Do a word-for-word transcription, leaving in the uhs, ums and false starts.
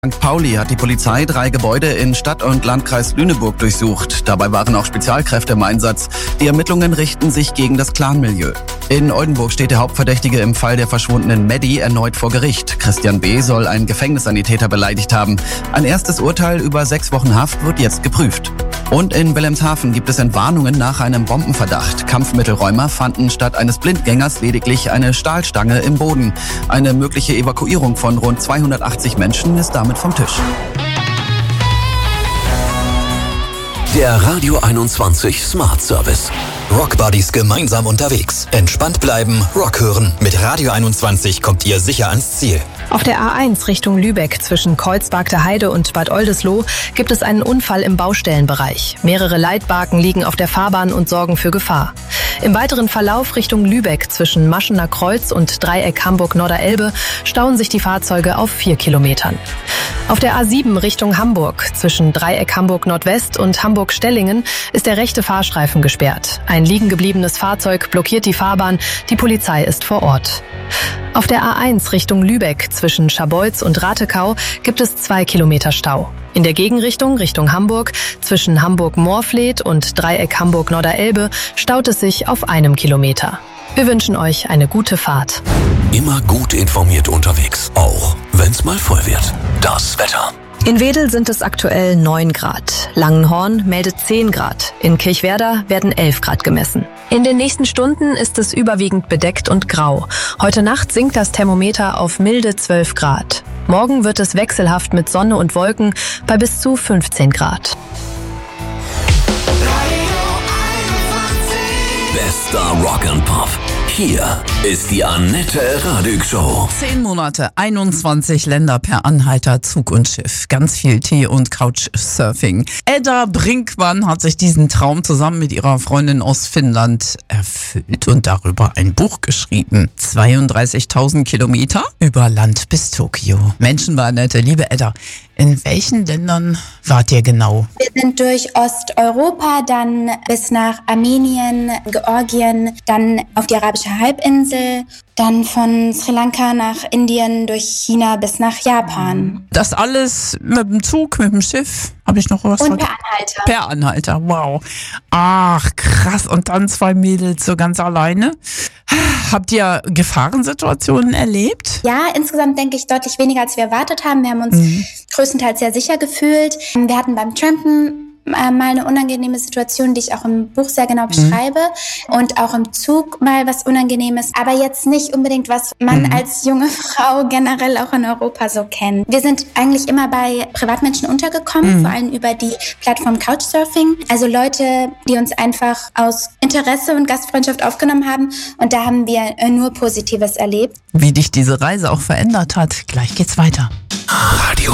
Sankt Pauli hat die Polizei drei Gebäude in Stadt- und Landkreis Lüneburg durchsucht. Dabei waren auch Spezialkräfte im Einsatz. Die Ermittlungen richten sich gegen das Clanmilieu. In Oldenburg steht der Hauptverdächtige im Fall der verschwundenen Maddie erneut vor Gericht. Christian B. soll einen Gefängnissanitäter beleidigt haben. Ein erstes Urteil über sechs Wochen Haft wird jetzt geprüft. Und in Wilhelmshaven gibt es Entwarnungen nach einem Bombenverdacht. Kampfmittelräumer fanden statt eines Blindgängers lediglich eine Stahlstange im Boden. Eine mögliche Evakuierung von rund zweihundertachtzig Menschen ist damit vom Tisch. Der Radio einundzwanzig Smart Service. Rock Buddies gemeinsam unterwegs. Entspannt bleiben, Rock hören. Mit Radio einundzwanzig kommt ihr sicher ans Ziel. Auf der A eins Richtung Lübeck zwischen Kreuzberg der Heide und Bad Oldesloe gibt es einen Unfall im Baustellenbereich. Mehrere Leitbarken liegen auf der Fahrbahn und sorgen für Gefahr. Im weiteren Verlauf Richtung Lübeck zwischen Maschener Kreuz und Dreieck Hamburg-Norderelbe stauen sich die Fahrzeuge auf vier Kilometern. Auf der A sieben Richtung Hamburg zwischen Dreieck Hamburg-Nordwest und Hamburg-Stellingen ist der rechte Fahrstreifen gesperrt. Ein liegen gebliebenes Fahrzeug blockiert die Fahrbahn. Die Polizei ist vor Ort. Auf der A eins Richtung Lübeck zwischen Scharbeutz und Ratekau gibt es zwei Kilometer Stau. In der Gegenrichtung Richtung Hamburg zwischen Hamburg-Moorfleet und Dreieck Hamburg-Norderelbe staut es sich auf einem Kilometer. Wir wünschen euch eine gute Fahrt. Immer gut informiert unterwegs, auch wenn's mal voll wird. Das Wetter. In Wedel sind es aktuell neun Grad. Langenhorn meldet zehn Grad. In Kirchwerder werden elf Grad gemessen. In den nächsten Stunden ist es überwiegend bedeckt und grau. Heute Nacht sinkt das Thermometer auf milde zwölf Grad. Morgen wird es wechselhaft mit Sonne und Wolken bei bis zu fünfzehn Grad. Bester Rock and Pop. Hier ist die Annette Radig Show. Zehn Monate, einundzwanzig Länder per Anhalter, Zug und Schiff. Ganz viel Tee und Couchsurfing. Edda Brinkmann hat sich diesen Traum zusammen mit ihrer Freundin aus Finnland erfüllt und darüber ein Buch geschrieben. zweiunddreißigtausend Kilometer über Land bis Tokio. Menschen war Annette, liebe Edda. In welchen Ländern wart ihr genau? Wir sind durch Osteuropa, dann bis nach Armenien, Georgien, dann auf die arabische Halbinsel, dann von Sri Lanka nach Indien, durch China bis nach Japan. Das alles mit dem Zug, mit dem Schiff? Habe ich noch was? Und per Anhalter. Per Anhalter, wow. Ach, krass. Und dann zwei Mädels so ganz alleine. Habt ihr Gefahrensituationen erlebt? Ja, insgesamt denke ich deutlich weniger, als wir erwartet haben. Wir haben uns mhm. größtenteils sehr sicher gefühlt. Wir hatten beim Trampen mal eine unangenehme Situation, die ich auch im Buch sehr genau beschreibe, mhm. und auch im Zug mal was Unangenehmes, aber jetzt nicht unbedingt, was man mhm. als junge Frau generell auch in Europa so kennt. Wir sind eigentlich immer bei Privatmenschen untergekommen, mhm. vor allem über die Plattform Couchsurfing, also Leute, die uns einfach aus Interesse und Gastfreundschaft aufgenommen haben, und da haben wir nur Positives erlebt. Wie dich diese Reise auch verändert hat, gleich geht's weiter. Radio